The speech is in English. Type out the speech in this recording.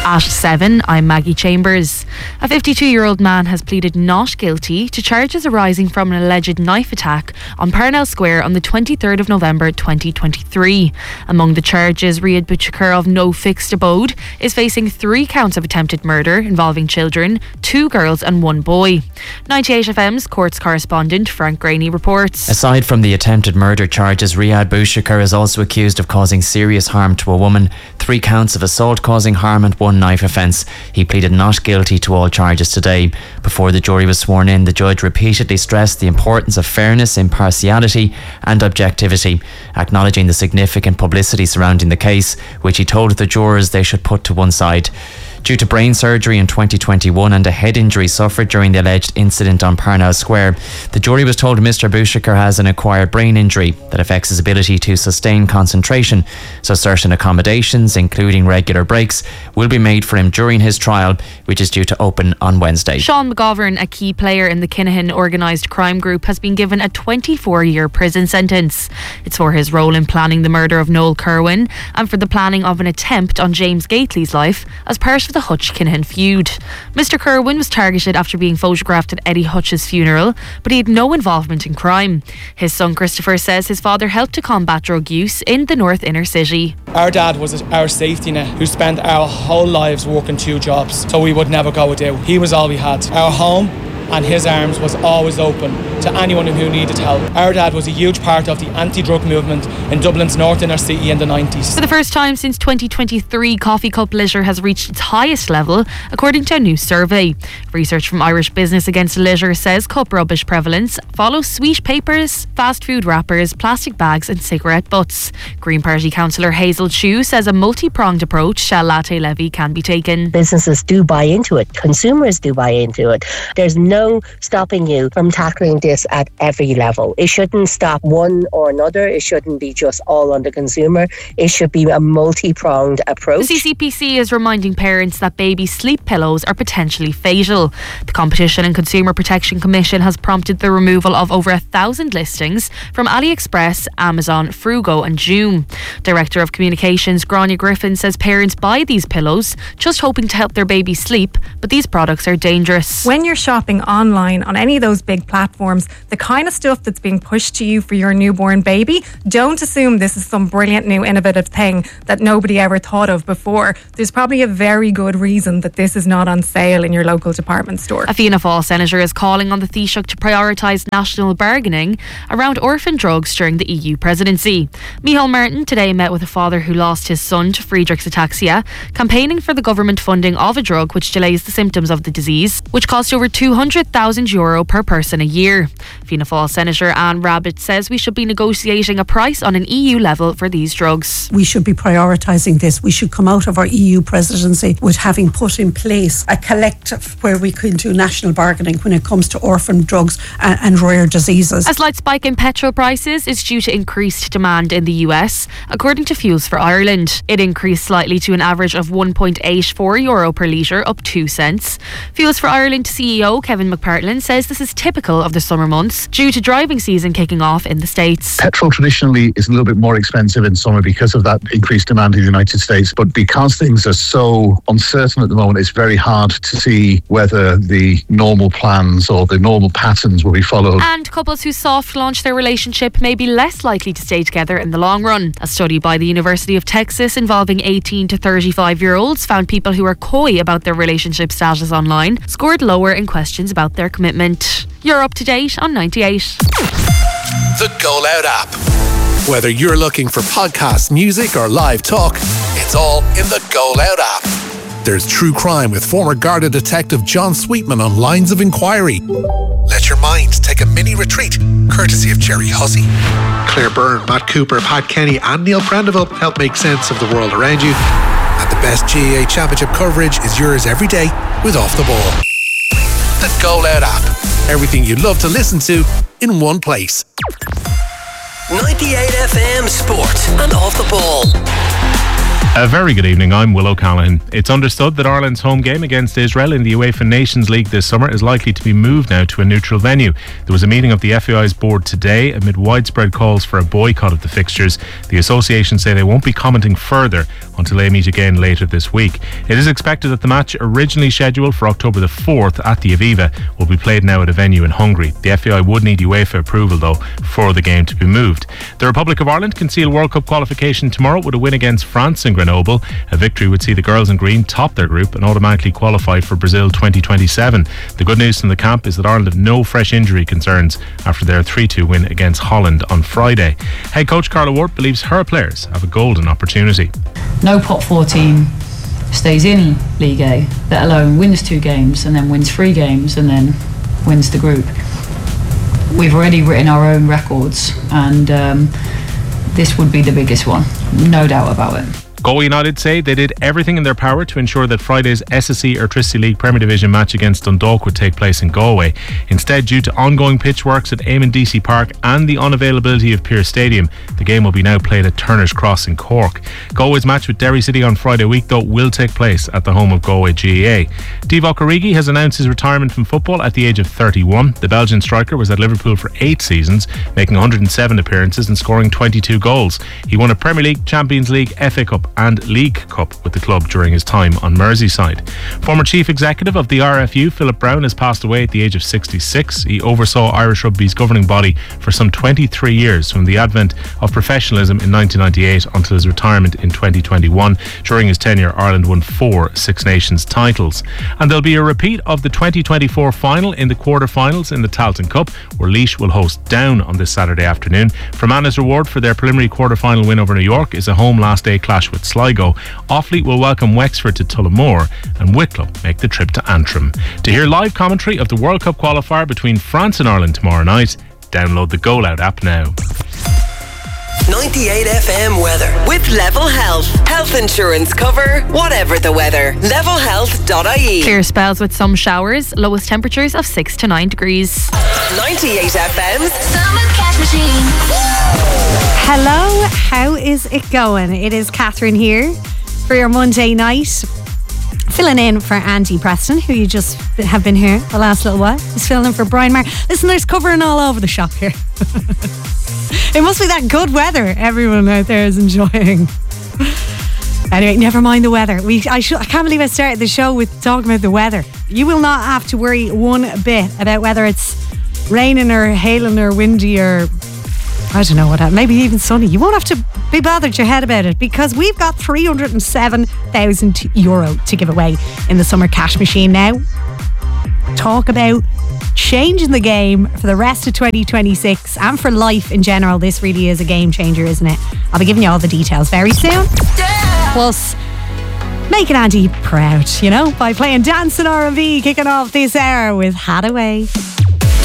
At 7, I'm Maggie Chambers. A 52-year-old man has pleaded not guilty to charges arising from an alleged knife attack on Parnell Square on the 23rd of November 2023. Among the charges, Riyad Bouchakar of no fixed abode is facing 3 counts of attempted murder involving children, 2 girls and 1 boy. 98FM's courts correspondent Frank Graney reports. Aside from the attempted murder charges, Riyad Bouchakar is also accused of causing serious harm to a woman, 3 counts of assault causing harm and 1 knife offence. He pleaded not guilty to all charges today. Before the jury was sworn in, the judge repeatedly stressed the importance of fairness, impartiality and objectivity, acknowledging the significant publicity surrounding the case, which he told the jurors they should put to one side. Due to brain surgery in 2021 and a head injury suffered during the alleged incident on Parnell Square, the jury was told Mr. Bouchakar has an acquired brain injury that affects his ability to sustain concentration, so certain accommodations, including regular breaks, will be made for him during his trial, which is due to open on Wednesday. Sean McGovern, a key player in the Kinahan organised crime group, has been given a 24-year prison sentence. It's for his role in planning the murder of Noel Kerwin and for the planning of an attempt on James Gately's life as part of the Hutch-Kinahan feud. Mr. Kerwin was targeted after being photographed at Eddie Hutch's funeral, but he had no involvement in crime. His son Christopher says his father helped to combat drug use in the North Inner City. Our dad was our safety net, who spent our whole lives working 2 jobs, so we would never go without. He was all we had. Our home and his arms was always open to anyone who needed help. Our dad was a huge part of the anti-drug movement in Dublin's North Inner City in the 90s. For the first time since 2023, coffee cup litter has reached its highest level, according to a new survey. Research from Irish Business Against Litter says cup rubbish prevalence follows sweet papers, fast food wrappers, plastic bags and cigarette butts. Green Party councillor Hazel Chu says a multi-pronged approach, shall latte levy, can be taken. Businesses do buy into it. Consumers do buy into it. There's no stopping you from tackling this at every level. It shouldn't stop one or another. It shouldn't be just all on the consumer. It should be a multi-pronged approach. The CCPC is reminding parents that baby sleep pillows are potentially fatal. The Competition and Consumer Protection Commission has prompted the removal of over 1,000 listings from AliExpress, Amazon, Frugo and Joom. Director of Communications Grania Griffin says parents buy these pillows just hoping to help their baby sleep, but these products are dangerous. When you're shopping online on any of those big platforms, the kind of stuff that's being pushed to you for your newborn baby, don't assume this is some brilliant new innovative thing that nobody ever thought of before. There's probably a very good reason that this is not on sale in your local department store. A Fianna Fáil senator is calling on the Taoiseach to prioritise national bargaining around orphan drugs during the EU presidency. Micheál Martin today met with a father who lost his son to Friedreich's ataxia, campaigning for the government funding of a drug which delays the symptoms of the disease, which costs over €200,000 per person a year. Fianna Fáil Senator Anne Rabbitte says we should be negotiating a price on an EU level for these drugs. We should be prioritising this. We should come out of our EU presidency with having put in place a collective where we can do national bargaining when it comes to orphan drugs and rare diseases. A slight spike in petrol prices is due to increased demand in the US, according to Fuels for Ireland. It increased slightly to an average of €1.84 per litre, up 2 cents. Fuels for Ireland CEO Kevin McPartlin says this is typical of the summer months due to driving season kicking off in the States. Petrol traditionally is a little bit more expensive in summer because of that increased demand in the United States, but because things are so uncertain at the moment, it's very hard to see whether the normal plans or the normal patterns will be followed. And couples who soft launch their relationship may be less likely to stay together in the long run. A study by the University of Texas involving 18 to 35-year-olds found people who are coy about their relationship status online scored lower in questions about their commitment. You're up to date on 98. The Go Loud app. Whether you're looking for podcasts, music or live talk, it's all in the Go Loud app. There's true crime with former Garda detective John Sweetman on Lines of Inquiry. Let your mind take a mini retreat, courtesy of Jerry Hussey. Claire Byrne, Matt Cooper, Pat Kenny and Neil Prendeville help make sense of the world around you. And the best GAA Championship coverage is yours every day with Off the Ball. The Go Loud app. Everything you'd love to listen to in one place. 98 FM Sport and Off the Ball. A very good evening, I'm Will O'Callaghan. It's understood that Ireland's home game against Israel in the UEFA Nations League this summer is likely to be moved now to a neutral venue. There was a meeting of the FAI's board today amid widespread calls for a boycott of the fixtures. The association say they won't be commenting further until they meet again later this week. It is expected that the match, originally scheduled for October the 4th at the Aviva, will be played now at a venue in Hungary. The FAI would need UEFA approval though for the game to be moved. The Republic of Ireland can seal World Cup qualification tomorrow with a win against France in Grenoble. A victory would see the girls in green top their group and automatically qualify for Brazil 2027. The good news from the camp is that Ireland have no fresh injury concerns after their 3-2 win against Holland on Friday. Head coach Carla Ward believes her players have a golden opportunity. No pot 4 team stays in League A, let alone wins 2 games and then wins 3 games and then wins the group. We've already written our own records, and this would be the biggest one, no doubt about it. Galway United say they did everything in their power to ensure that Friday's SSE Airtricity League Premier Division match against Dundalk would take place in Galway. Instead, due to ongoing pitch works at Eamon DC Park and the unavailability of Pearse Stadium, the game will be now played at Turner's Cross in Cork. Galway's match with Derry City on Friday week, though, will take place at the home of Galway GAA. Divock Origi has announced his retirement from football at the age of 31. The Belgian striker was at Liverpool for 8 seasons, making 107 appearances and scoring 22 goals. He won a Premier League, Champions League, FA Cup and League Cup with the club during his time on Merseyside. Former Chief Executive of the RFU, Philip Brown, has passed away at the age of 66. He oversaw Irish Rugby's governing body for some 23 years, from the advent of professionalism in 1998 until his retirement in 2021. During his tenure, Ireland won 4 Six Nations titles. And there'll be a repeat of the 2024 final in the quarter-finals in the Tailteann Cup, where Laois will host Down on this Saturday afternoon. Fermanagh reward for their preliminary quarter-final win over New York is a home last day clash with Sligo. Offaly will welcome Wexford to Tullamore, and Wicklow make the trip to Antrim. To hear live commentary of the World Cup qualifier between France and Ireland tomorrow night, download the Go Loud app now. 98 FM weather with Level Health. Health insurance cover, whatever the weather. levelhealth.ie. Clear spells with some showers, lowest temperatures of 6 to 9 degrees. 98 FM's Summer Cash Machine. Hello, how is it going? It is Catherine here for your Monday night, filling in for Andy Preston, who you just have been here the last little while. He's filling in for Brian Marr. Listen, there's covering all over the shop here. It must be that good weather everyone out there is enjoying. Anyway, never mind the weather. I can't believe I started the show with talking about the weather. You will not have to worry one bit about whether it's raining or hailing or windy or I don't know what, maybe even sunny. You won't have to be bothered your head about it, because we've got €307,000 to give away in the Summer Cash Machine now. Talk about changing the game for the rest of 2026 and for life in general. This really is a game changer, isn't it? I'll be giving you all the details very soon. Plus, making Andy proud, by playing Dancing R&B, kicking off this hour with Hadaway.